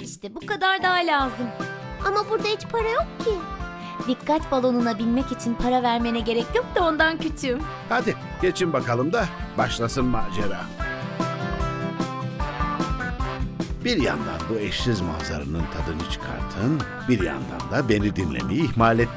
işte, bu kadar daha lazım. Ama burada hiç para yok ki. Dikkat balonuna binmek için para vermene gerek yok da ondan küçüğüm. Hadi geçin bakalım da başlasın macera. Bir yandan bu eşsiz manzaranın tadını çıkartın, bir yandan da beni dinlemeyi ihmal etmeyin.